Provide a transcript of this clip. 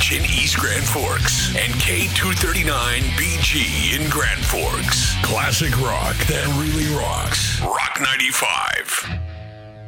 KTVH in East Grand Forks and K239BG in Grand Forks. Classic rock that really rocks. Rock 95.